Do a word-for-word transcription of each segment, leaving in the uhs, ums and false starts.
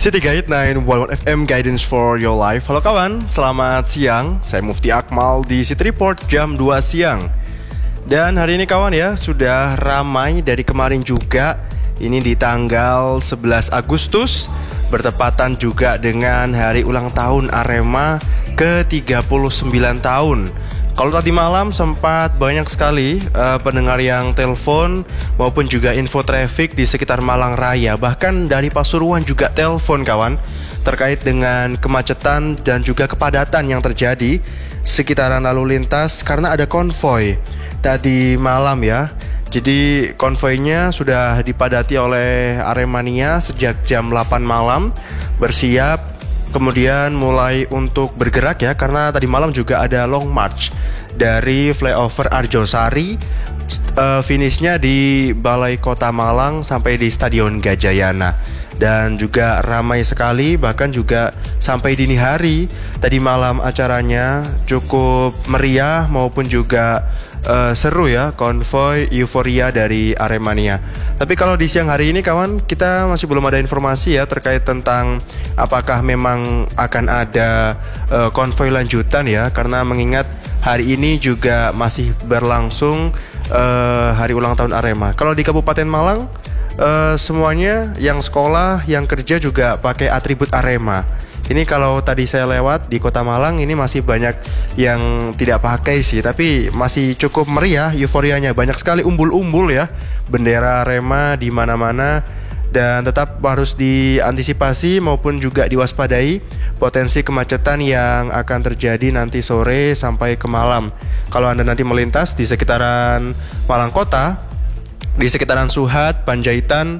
City Guide sembilan satu satu F M Guidance for your life. Halo kawan, selamat siang. Saya Mufti Akmal di City Report jam dua siang. Dan hari ini kawan ya, sudah ramai dari kemarin juga. Ini di tanggal sebelas Agustus, bertepatan juga dengan hari ulang tahun Arema ke tiga puluh sembilan tahun. Kalau tadi malam sempat banyak sekali uh, pendengar yang telepon maupun juga info traffic di sekitar Malang Raya. Bahkan dari Pasuruan juga telepon kawan, terkait dengan kemacetan dan juga kepadatan yang terjadi sekitaran lalu lintas karena ada konvoy tadi malam ya. Jadi konvoynya sudah dipadati oleh Aremania sejak jam delapan malam, bersiap kemudian mulai untuk bergerak ya, karena tadi malam juga ada long march dari flyover Arjosari, uh, finishnya di Balai Kota Malang sampai di Stadion Gajayana. Dan juga ramai sekali, bahkan juga sampai dini hari tadi malam acaranya cukup meriah maupun juga uh, seru ya, konvoy euforia dari Aremania. Tapi kalau di siang hari ini kawan, kita masih belum ada informasi ya terkait tentang apakah memang akan ada uh, konvoy lanjutan ya, karena mengingat hari ini juga masih berlangsung uh, hari ulang tahun Arema. Kalau di Kabupaten Malang, uh, semuanya yang sekolah, yang kerja juga pakai atribut Arema. Ini kalau tadi saya lewat di Kota Malang, ini masih banyak yang tidak pakai sih, tapi masih cukup meriah euforianya. Banyak sekali umbul-umbul ya, bendera Arema di mana-mana. Dan tetap harus diantisipasi maupun juga diwaspadai potensi kemacetan yang akan terjadi nanti sore sampai ke malam. Kalau Anda nanti melintas di sekitaran Malang Kota, di sekitaran Suhat, Panjaitan,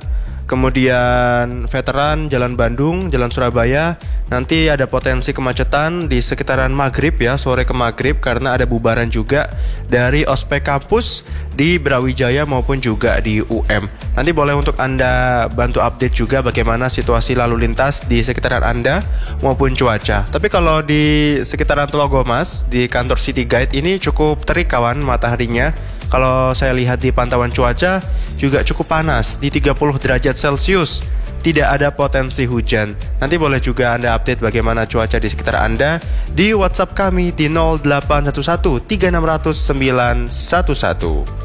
kemudian Veteran, Jalan Bandung, Jalan Surabaya, nanti ada potensi kemacetan di sekitaran Maghrib ya, sore ke Maghrib, karena ada bubaran juga dari Ospek Kampus di Brawijaya maupun juga di U M. Nanti boleh untuk Anda bantu update juga bagaimana situasi lalu lintas di sekitaran Anda maupun cuaca. Tapi kalau di sekitaran Telogomas, di kantor City Guide ini cukup terik kawan mataharinya. Kalau saya lihat di pantauan cuaca juga cukup panas di tiga puluh derajat Celcius. Tidak ada potensi hujan. Nanti boleh juga Anda update bagaimana cuaca di sekitar Anda di WhatsApp kami di nol delapan satu satu tiga enam nol nol sembilan satu satu.